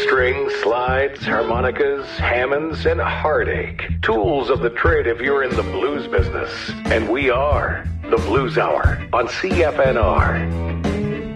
strings, slides, harmonicas, Hammonds, and heartache. Tools of the trade if you're in the blues business. And we are the Blues Hour on CFNR.